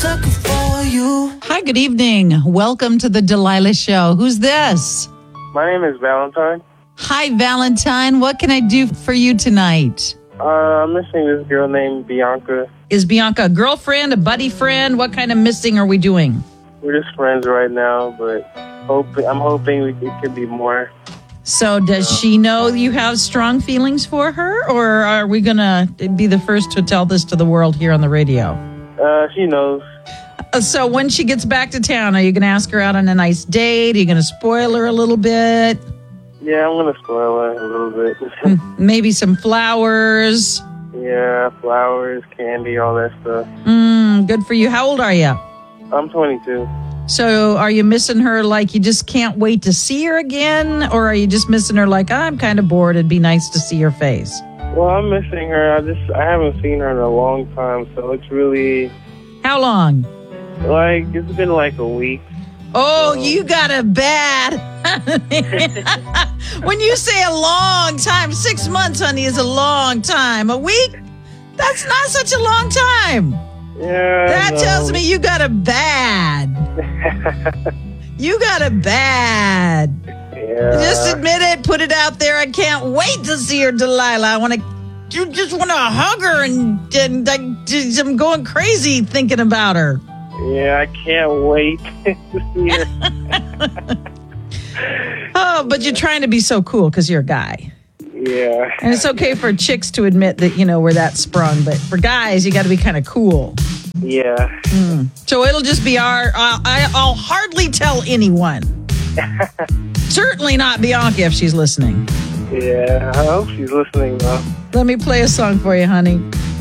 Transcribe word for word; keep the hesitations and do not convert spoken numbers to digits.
sucker for you. Hi, good evening. Welcome to the Delilah Show. Who's this? My name is Valentine. Hi, Valentine. What can I do for you tonight? Uh, I'm missing this girl named Bianca. Is Bianca a girlfriend, a buddy friend? What kind of missing are we doing? We're just friends right now, but hope, I'm hoping we, it could be more. So does she know you have strong feelings for her? Or are we going to be the first to tell this to the world here on the radio? Uh, she knows. So when she gets back to town, are you going to ask her out on a nice date? Are you going to spoil her a little bit? Yeah, I'm going to spoil her a little bit. Maybe some flowers? Yeah, flowers, candy, all that stuff. Mm, good for you. How old are you? I'm twenty-two. So are you missing her like you just can't wait to see her again? Or are you just missing her like, I'm kind of bored, it'd be nice to see her face? Well, I'm missing her. I just I haven't seen her in a long time, so it's really... How long? Like, it's been like a week. Oh, you got a bad. When you say a long time, six months, honey, is a long time. A week? That's not such a long time. Yeah. That no. tells me you got a bad. You got a bad. Yeah. Just admit it. Put it out there. I can't wait to see her, Delilah. I want to. You just want to hug her, and, and I, I'm going crazy thinking about her. Yeah, I can't wait to see her. Oh, but you're trying to be so cool because you're a guy. Yeah. And it's okay for chicks to admit that, you know, we're that sprung. But for guys, you got to be kind of cool. Yeah. Mm. So it'll just be our, uh, I, I'll hardly tell anyone. Certainly not Bianca if she's listening. Yeah, I hope she's listening, though. Let me play a song for you, honey.